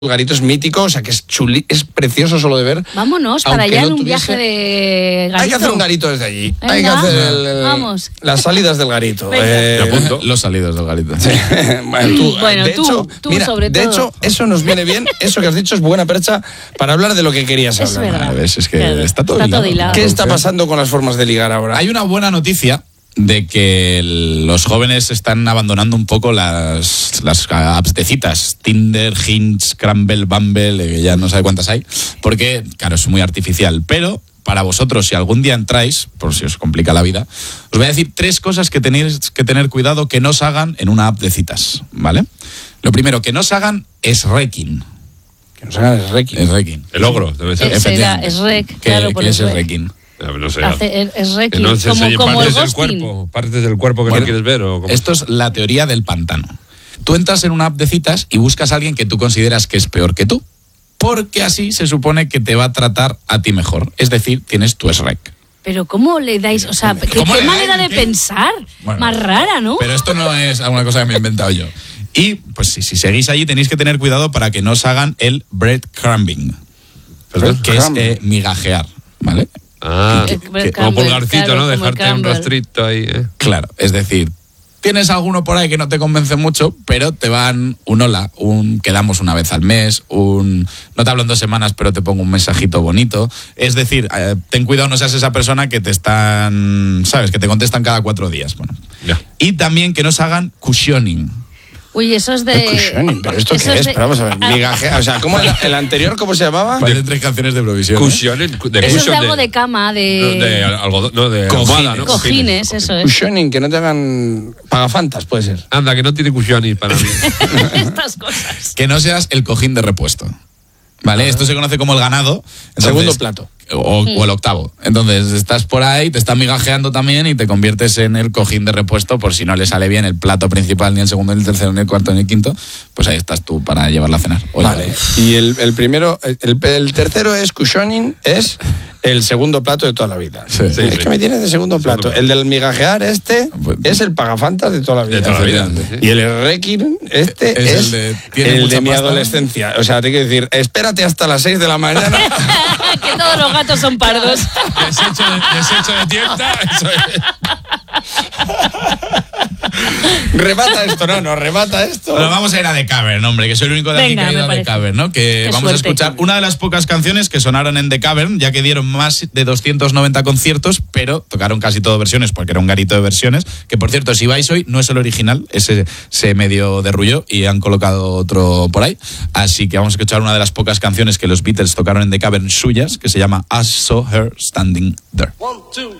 Garito es mítico, o sea que es es precioso solo de ver. Vámonos para allá en un viaje de Garito. Hay que hacer un Garito desde allí. Venga, hay que hacer vamos. las salidas del Garito. Los salidos del Garito. Sí. Bueno, tú mira, sobre todo. De hecho, eso nos viene bien. Eso que has dicho es buena percha para hablar de lo que querías Es hablar. verdad. ¿Ves? Es que Claro, está todo hilado. ¿Qué está pasando con las formas de ligar ahora? Hay una buena noticia de que los jóvenes están abandonando un poco las apps de citas, Tinder, Hinge, Scramble, Bumble, que ya no sabe cuántas hay, porque, claro, es muy artificial. Pero para vosotros, si algún día entráis, por si os complica la vida, os voy a decir 3 cosas que tenéis que tener cuidado que no os hagan en una app de citas, ¿vale? Lo primero, que no os hagan es wrecking. Que nos hagan el Reiki. Es wrecking. El ogro, debe ser. Es rec, claro, por ¿Qué es eso el wrecking? No sé. Es rec, Que no se como enseñen el partes del ghosting. cuerpo. Partes del cuerpo que no quieres ver. ¿O cómo? Esto es la teoría del pantano. Tú entras en una app de citas y buscas a alguien que tú consideras que es peor que tú, porque así se supone que te va a tratar a ti mejor. Es decir, tienes tu SREC. Pero ¿cómo le dais? O sea, ¿qué ¿Cómo le manera dais? de ¿Qué? pensar? Bueno, Más rara, ¿no? Pero esto no es alguna cosa que me he inventado yo. Y pues si seguís allí tenéis que tener cuidado para que no os hagan el breadcrumbing, que es migajear, ¿vale? Ah, como pulgarcito, claro, ¿no? como Dejarte un Campbell. rastrito ahí. Claro, es decir, tienes alguno por ahí que no te convence mucho, pero te van un hola, quedamos una vez al mes, no te hablo en 2 semanas, pero te pongo un mensajito bonito. Es decir, ten cuidado, no seas esa persona que te están, ¿sabes? Que te contestan cada 4 días. Bueno. Ya. Y también que no se hagan cushioning. Uy, eso es de... Cushioning, ¿pero esto eso qué es? de- Pero vamos a ver, migajea. O sea, ¿cómo el anterior, cómo se llamaba? Parecen 3 canciones de Eurovisión. Cushion, de Eso es de cushion algo de cama, de algodón, no, de almohada, ¿no? cojines, eso es. Cushioning, que no te hagan pagafantas, puede ser. Anda, que no tiene cushion para mí. Estas cosas. Que no seas el cojín de repuesto. ¿Vale? Esto se conoce como el ganado. Entonces, Segundo plato. O el octavo. Entonces estás por ahí, te están migajeando también y te conviertes en el cojín de repuesto por si no le sale bien el plato principal, ni el segundo, ni el tercero, ni el cuarto, ni el quinto. Pues ahí estás tú para llevarla a cenar. Oye, Vale. Y el primero, el tercero es cushioning, es el segundo plato de toda la vida. Sí. Sí, Es sí. que me tienes de segundo plato. El del migajear Pues- es el pagafantas de toda la vida. De toda la vida. Y el requin Es es el de, ¿tiene el mucha de mi pasta? adolescencia. O sea, te quiero decir, espérate hasta las 6 de la mañana. Que todos los gatos son pardos. Desecho de tienda. Eso es. Remata esto, no, remata esto. Bueno, vamos a ir a The Cavern, hombre, que soy el único de aquí Venga, que ha ido me a The parece. Cavern, ¿no? Que Qué vamos suerte. a escuchar una de las pocas canciones que sonaron en The Cavern, ya que dieron más de 290 conciertos, pero tocaron casi todo versiones, porque era un garito de versiones, que por cierto, si vais hoy, no es el original, ese se medio derrulló y han colocado otro por ahí, así que vamos a escuchar una de las pocas canciones que los Beatles tocaron en The Cavern suyas, que se llama I Saw Her Standing There. 1, 2,